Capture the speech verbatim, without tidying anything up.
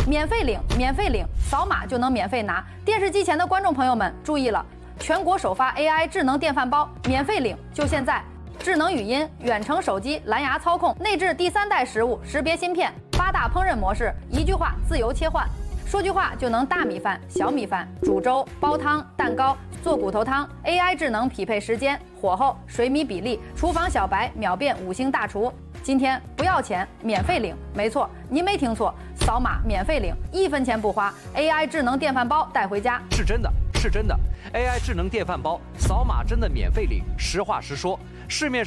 免费领，免费领，扫码就能免费拿。电视机前的观众朋友们注意了，全国首发 A I 智能电饭煲，免费领，就现在！智能语音、远程手机、蓝牙操控，内置第三代食物识别芯片，八大烹饪模式，一句话自由切换，说句话就能大米饭、小米饭、煮粥、煲汤、蛋糕、做骨头汤。A I 智能匹配时间、火候、水米比例，厨房小白秒变五星大厨。今天不要钱，免费领，没错，您没听错，扫码免费领，一分钱不花 ，A I 智能电饭煲带回家， 是真的，是真的 ，A I 智能电饭煲，扫码真的免费领，实话实说，市面上。